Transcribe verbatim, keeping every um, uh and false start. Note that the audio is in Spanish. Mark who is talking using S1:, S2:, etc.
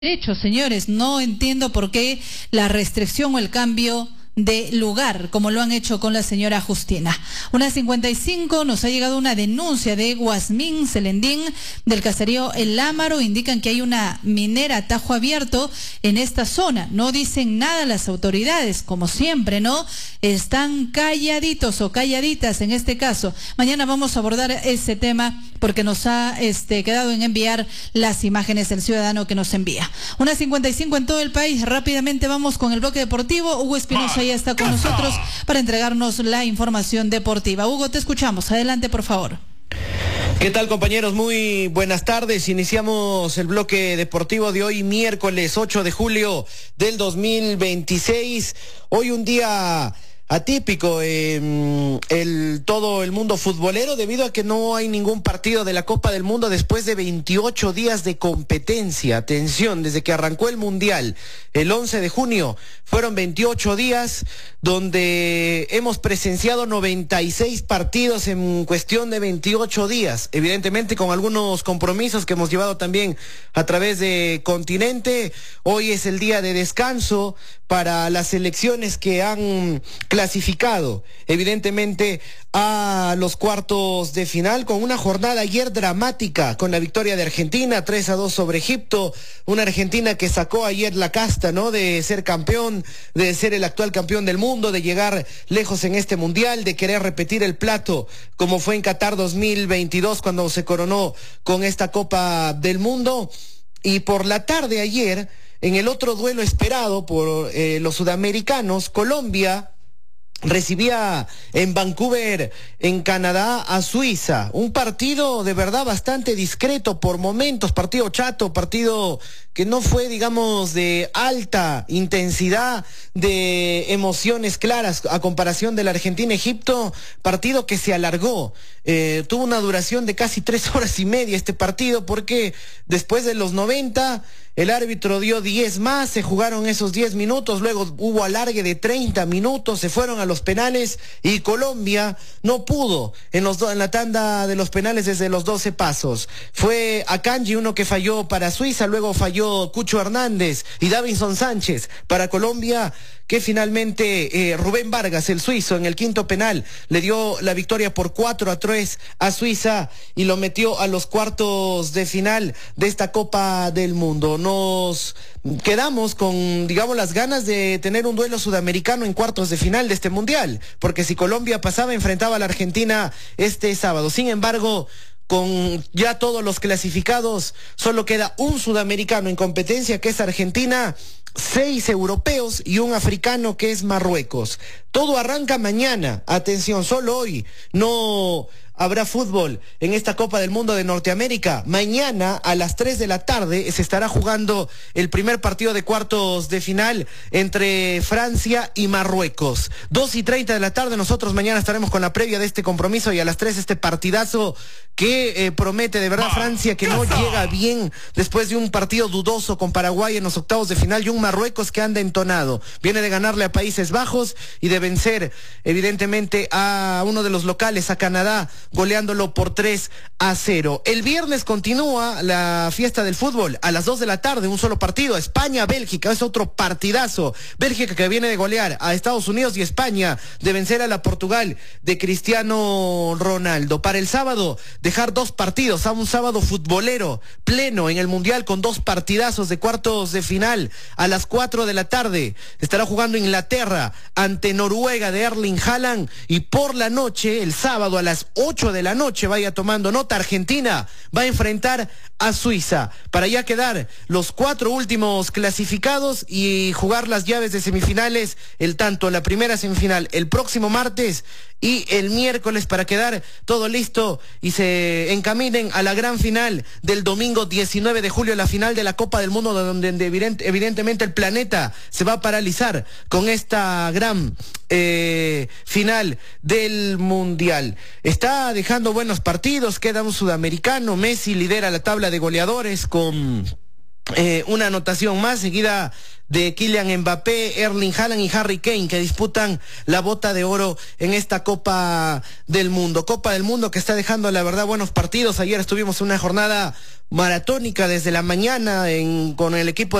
S1: Derecho, señores, no entiendo por qué la restricción o el cambio de lugar, como lo han hecho con la señora Justina. Una cincuenta y cinco, nos ha llegado una denuncia de Guasmín Celendín del caserío El Ámaro. Indican que hay una minera a tajo abierto en esta zona. No dicen nada las autoridades, como siempre, ¿no? Están calladitos o calladitas en este caso. Mañana vamos a abordar ese tema porque nos ha este, quedado en enviar las imágenes del ciudadano que nos envía. Una cincuenta y cinco en todo el país. Rápidamente vamos con el bloque deportivo. Hugo Espinosa ya está con nosotros para entregarnos la información deportiva. Hugo, te escuchamos. Adelante, por favor.
S2: ¿Qué tal, compañeros? Muy buenas tardes. Iniciamos el bloque deportivo de hoy, miércoles ocho de julio del dos mil veintiséis. Hoy un día atípico en eh, el todo el mundo futbolero, debido a que no hay ningún partido de la Copa del Mundo después de veintiocho días de competencia. Atención, desde que arrancó el Mundial el once de junio, fueron veintiocho días donde hemos presenciado noventa y seis partidos en cuestión de veintiocho días, evidentemente con algunos compromisos que hemos llevado también a través de Continente. Hoy es el día de descanso para las selecciones que han clasificado, evidentemente, a los cuartos de final, con una jornada ayer dramática, con la victoria de Argentina, tres a dos sobre Egipto, una Argentina que sacó ayer la casta, ¿no?, de ser campeón, de ser el actual campeón del mundo, de llegar lejos en este mundial, de querer repetir el plato, como fue en Qatar dos mil veintidós, cuando se coronó con esta Copa del Mundo. Y por la tarde ayer, en el otro duelo esperado por eh, los sudamericanos, Colombia recibía en Vancouver, en Canadá, a Suiza. Un partido de verdad bastante discreto por momentos, partido chato, partido que no fue, digamos, de alta intensidad, de emociones claras a comparación del Argentina-Egipto, partido que se alargó. Eh, tuvo una duración de casi tres horas y media este partido, porque después de los noventa, el árbitro dio diez más, se jugaron esos diez minutos, luego hubo alargue de treinta minutos, se fueron a los penales y Colombia no pudo en, los do, en la tanda de los penales desde los doce pasos. Fue Akanji uno que falló para Suiza, luego falló Cucho Hernández y Davinson Sánchez para Colombia, que finalmente eh, Rubén Vargas, el suizo, en el quinto penal le dio la victoria por cuatro a tres a Suiza y lo metió a los cuartos de final de esta Copa del Mundo. Nos quedamos con, digamos, las ganas de tener un duelo sudamericano en cuartos de final de este mundial, porque si Colombia pasaba, enfrentaba a la Argentina este sábado. Sin embargo, con ya todos los clasificados, solo queda un sudamericano en competencia, que es Argentina, seis europeos y un africano, que es Marruecos. Todo arranca mañana, atención, solo hoy no habrá fútbol en esta Copa del Mundo de Norteamérica. Mañana a las tres de la tarde se estará jugando el primer partido de cuartos de final entre Francia y Marruecos. Dos y treinta de la tarde, nosotros mañana estaremos con la previa de este compromiso, y a las tres este partidazo que eh, promete de verdad Francia, que no llega bien después de un partido dudoso con Paraguay en los octavos de final, y un Marruecos que anda entonado. Viene de ganarle a Países Bajos y de vencer evidentemente a uno de los locales, a Canadá, goleándolo por tres a cero. El viernes continúa la fiesta del fútbol a las dos de la tarde, un solo partido, España-Bélgica, es otro partidazo. Bélgica que viene de golear a Estados Unidos, y España de vencer a la Portugal de Cristiano Ronaldo. Para el sábado, dejar dos partidos, a un sábado futbolero pleno en el Mundial, con dos partidazos de cuartos de final. A las cuatro de la tarde estará jugando Inglaterra ante Noruega de Erling Haaland, y por la noche, el sábado a las ocho de la noche, vaya tomando nota, Argentina va a enfrentar a Suiza, para ya quedar los cuatro últimos clasificados y jugar las llaves de semifinales, el tanto la primera semifinal el próximo martes y el miércoles, para quedar todo listo y se encaminen a la gran final del domingo diecinueve de julio, la final de la Copa del Mundo, donde evidentemente el planeta se va a paralizar con esta gran eh, final del Mundial. Está dejando buenos partidos, queda un sudamericano, Messi lidera la tabla de goleadores con eh, una anotación más, seguida de Kylian Mbappé, Erling Haaland y Harry Kane, que disputan la bota de oro en esta Copa del Mundo. Copa del Mundo que está dejando, la verdad, buenos partidos. Ayer estuvimos en una jornada maratónica desde la mañana en, con el equipo